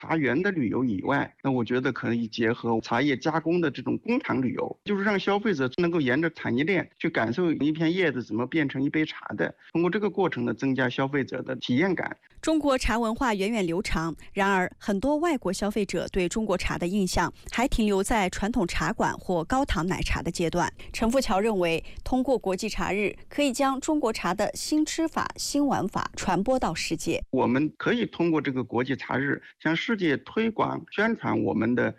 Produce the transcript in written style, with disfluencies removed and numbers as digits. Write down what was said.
茶园的旅游以外，那我觉得可以结合茶叶加工的这种工厂旅游，就是让消费者能够沿着产业链去感受一片叶子怎么变成一杯茶的，通过这个过程呢，增加消费者的体验感。 中国茶文化源远流长，然而很多外国消费者对中国茶的印象还停留在传统茶馆或高糖奶茶的阶段。陈富桥认为，通过国际茶日，可以将中国茶的新吃法、新玩法传播到世界。 我们可以通过这个国际茶日向世界推广宣传我们的